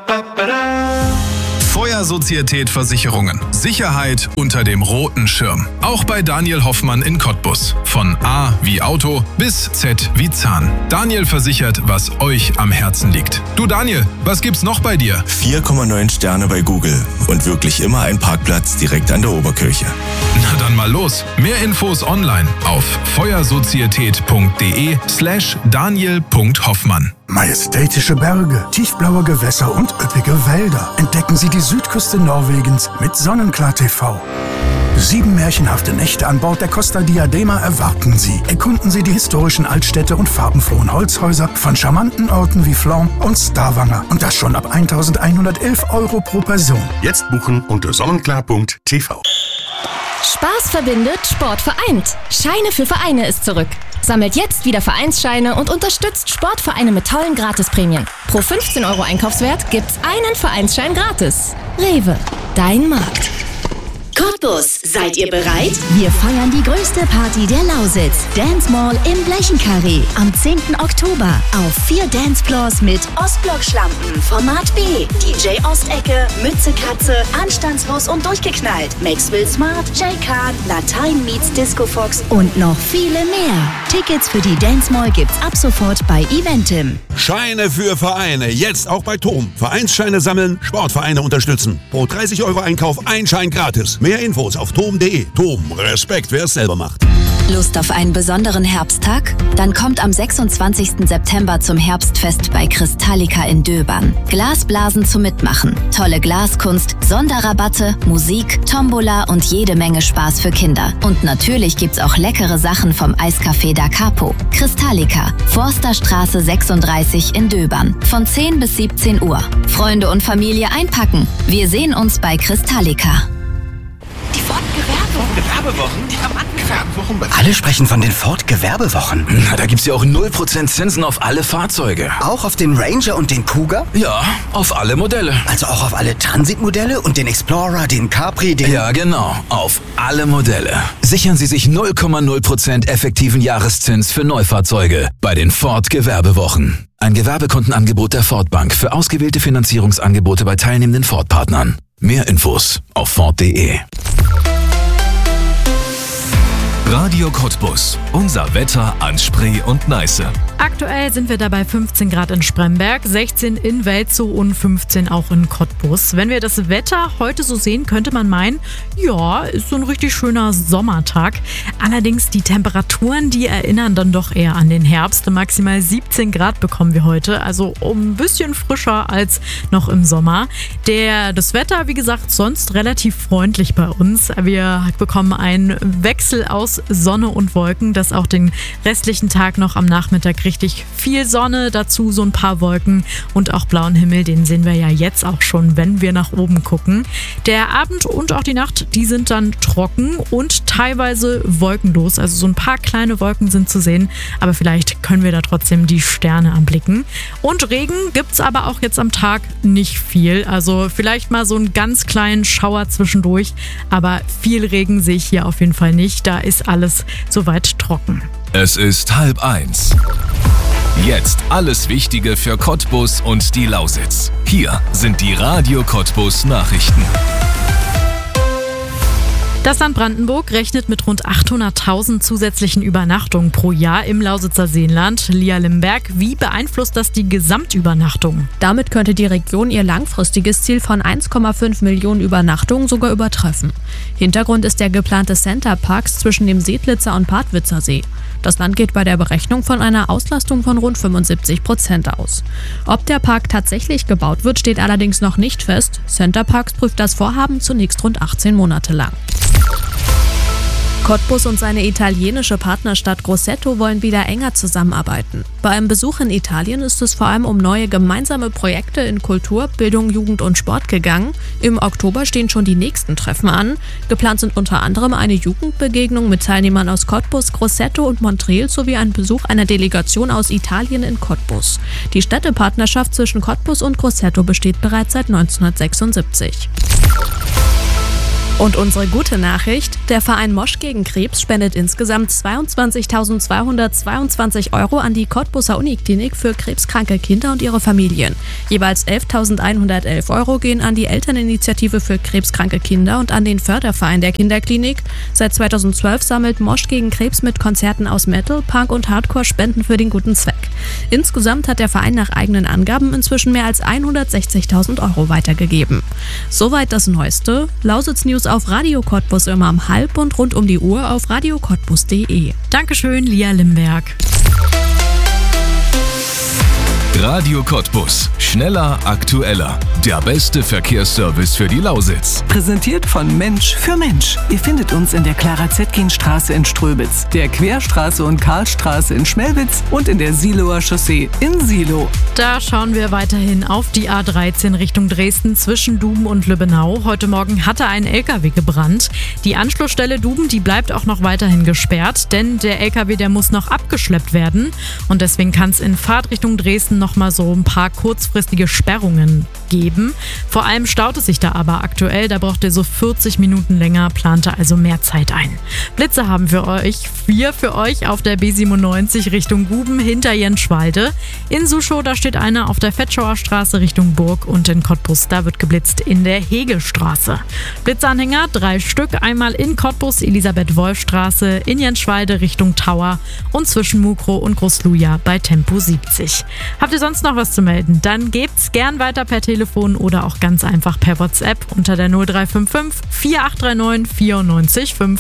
Feuersozietät Versicherungen. Sicherheit unter dem roten Schirm. Auch bei Daniel Hoffmann in Cottbus. Von A wie Auto bis Z wie Zahn. Daniel versichert, was euch am Herzen liegt. Du Daniel, was gibt's noch bei dir? 4,9 Sterne bei Google und wirklich immer ein Parkplatz direkt an der Oberkirche. Na dann mal los. Mehr Infos online auf feuersozietät.de/daniel.hoffmann. Majestätische Berge, tiefblaue Gewässer und üppige Wälder. Entdecken Sie die Südküste Norwegens mit Sonnenklar TV. 7 märchenhafte Nächte an Bord der Costa Diadema erwarten Sie. Erkunden Sie die historischen Altstädte und farbenfrohen Holzhäuser von charmanten Orten wie Flon und Stavanger. Und das schon ab 1.111 € pro Person. Jetzt buchen unter sonnenklar.tv. Spaß verbindet, Sport vereint. Scheine für Vereine ist zurück. Sammelt jetzt wieder Vereinsscheine und unterstützt Sportvereine mit tollen Gratisprämien. Pro 15 € Einkaufswert gibt's einen Vereinsschein gratis. Rewe, dein Markt. Cottbus, seid ihr bereit? Wir feiern die größte Party der Lausitz. Dance Mall im Blechenkarree. Am 10. Oktober auf 4 Dancefloors mit Ostblock-Schlampen, Format B, DJ Ostecke, Mütze Katze, Anstandslos und durchgeknallt, Maxwell Smart, J-Card, Latein meets Disco Fox und noch viele mehr. Tickets für die Dance Mall gibt's ab sofort bei Eventim. Scheine für Vereine, jetzt auch bei TOM. Vereinsscheine sammeln, Sportvereine unterstützen. Pro 30 € Einkauf ein Schein gratis. Mehr Infos auf tom.de. TOM, Respekt, wer es selber macht. Lust auf einen besonderen Herbsttag? Dann kommt am 26. September zum Herbstfest bei Kristallika in Döbern. Glasblasen zum Mitmachen, tolle Glaskunst, Sonderrabatte, Musik, Tombola und jede Menge Spaß für Kinder. Und natürlich gibt's auch leckere Sachen vom Eiscafé Da Capo. Kristallika, Forsterstraße 36 in Döbern. Von 10 bis 17 Uhr. Freunde und Familie einpacken. Wir sehen uns bei Kristallika. Die Ford-Gewerbewochen, die haben angefangen. Alle sprechen von den Ford-Gewerbewochen. Na, da gibt's ja auch 0% Zinsen auf alle Fahrzeuge. Auch auf den Ranger und den Kuga? Ja, auf alle Modelle. Also auch auf alle Transit-Modelle und den Explorer, den Capri, den... Ja, genau, auf alle Modelle. Sichern Sie sich 0,0% effektiven Jahreszins für Neufahrzeuge bei den Ford-Gewerbewochen. Ein Gewerbekontenangebot der Ford Bank für ausgewählte Finanzierungsangebote bei teilnehmenden Ford-Partnern. Mehr Infos auf Ford.de. Radio Cottbus. Unser Wetter an Spree und Neiße. Aktuell sind wir dabei 15 Grad in Spremberg, 16 in Welzow und 15 auch in Cottbus. Wenn wir das Wetter heute so sehen, könnte man meinen, ja, ist so ein richtig schöner Sommertag. Allerdings die Temperaturen, die erinnern dann doch eher an den Herbst. Maximal 17 Grad bekommen wir heute, also ein bisschen frischer als noch im Sommer. Das Wetter, wie gesagt, sonst relativ freundlich bei uns. Wir bekommen einen Wechsel aus Sonne und Wolken, das auch den restlichen Tag noch am Nachmittag richtig viel Sonne, dazu so ein paar Wolken und auch blauen Himmel, den sehen wir ja jetzt auch schon, wenn wir nach oben gucken. Der Abend und auch die Nacht, die sind dann trocken und teilweise wolkenlos, also so ein paar kleine Wolken sind zu sehen, aber vielleicht können wir da trotzdem die Sterne anblicken. Und Regen gibt's aber auch jetzt am Tag nicht viel, also vielleicht mal so einen ganz kleinen Schauer zwischendurch, aber viel Regen sehe ich hier auf jeden Fall nicht, da ist alles soweit trocken. Es ist 12:30. Jetzt alles Wichtige für Cottbus und die Lausitz. Hier sind die Radio Cottbus Nachrichten. Das Land Brandenburg rechnet mit rund 800.000 zusätzlichen Übernachtungen pro Jahr im Lausitzer Seenland. Lia Limberg, wie beeinflusst das die Gesamtübernachtung? Damit könnte die Region ihr langfristiges Ziel von 1,5 Millionen Übernachtungen sogar übertreffen. Hintergrund ist der geplante Centerparks zwischen dem Seedlitzer und Padwitzer See. Das Land geht bei der Berechnung von einer Auslastung von rund 75% aus. Ob der Park tatsächlich gebaut wird, steht allerdings noch nicht fest. Centerparks prüft das Vorhaben zunächst rund 18 Monate lang. Cottbus und seine italienische Partnerstadt Grosseto wollen wieder enger zusammenarbeiten. Bei einem Besuch in Italien ist es vor allem um neue gemeinsame Projekte in Kultur, Bildung, Jugend und Sport gegangen. Im Oktober stehen schon die nächsten Treffen an. Geplant sind unter anderem eine Jugendbegegnung mit Teilnehmern aus Cottbus, Grosseto und Montreal sowie ein Besuch einer Delegation aus Italien in Cottbus. Die Städtepartnerschaft zwischen Cottbus und Grosseto besteht bereits seit 1976. Und unsere gute Nachricht, der Verein Mosch gegen Krebs spendet insgesamt 22.222 € an die Cottbuser Uniklinik für krebskranke Kinder und ihre Familien. Jeweils 11.111 € gehen an die Elterninitiative für krebskranke Kinder und an den Förderverein der Kinderklinik. Seit 2012 sammelt Mosch gegen Krebs mit Konzerten aus Metal, Punk und Hardcore Spenden für den guten Zweck. Insgesamt hat der Verein nach eigenen Angaben inzwischen mehr als 160.000 € weitergegeben. Soweit das Neueste. Lausitz News auf Radio Cottbus immer um 12:30 und rund um die Uhr auf radiocottbus.de. Dankeschön, Lia Limberg. Radio Cottbus. Schneller, aktueller. Der beste Verkehrsservice für die Lausitz. Präsentiert von Mensch für Mensch. Ihr findet uns in der Clara-Zetkin-Straße in Ströbitz, der Querstraße und Karlstraße in Schmelwitz und in der Siloer Chaussee in Silo. Da schauen wir weiterhin auf die A13 Richtung Dresden zwischen Duben und Lübbenau. Heute Morgen hatte ein LKW gebrannt. Die Anschlussstelle Duben, die bleibt auch noch weiterhin gesperrt, denn der LKW, der muss noch abgeschleppt werden. Und deswegen kann es in Fahrtrichtung Dresden noch mal so ein paar kurzfristige Sperrungen geben. Vor allem staut es sich da aber aktuell. Da braucht ihr so 40 Minuten länger, plante also mehr Zeit ein. Blitze haben wir für euch auf der B97 Richtung Guben hinter Jenschwalde. In Suschow, da steht einer auf der Fetschauer Straße Richtung Burg und in Cottbus, da wird geblitzt in der Hegelstraße. Blitzanhänger, 3 Stück, einmal in Cottbus, Elisabeth-Wolf-Straße, in Jenschwalde Richtung Tower und zwischen Mukro und Großluja bei Tempo 70. Habt ihr sonst noch was zu melden? Dann gebt's gern weiter per Telefon oder auch ganz einfach per WhatsApp unter der 0355 4839 94 5.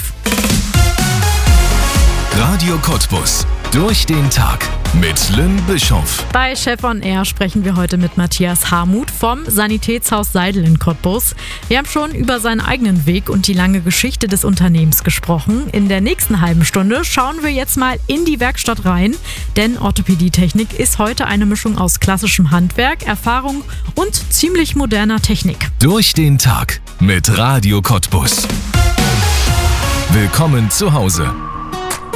Radio Cottbus. Durch den Tag mit Lynn Bischoff. Bei Chef on Air sprechen wir heute mit Matthias Harmuth vom Sanitätshaus Seidel in Cottbus. Wir haben schon über seinen eigenen Weg und die lange Geschichte des Unternehmens gesprochen. In der nächsten halben Stunde schauen wir jetzt mal in die Werkstatt rein, denn Orthopädietechnik ist heute eine Mischung aus klassischem Handwerk, Erfahrung und ziemlich moderner Technik. Durch den Tag mit Radio Cottbus. Willkommen zu Hause.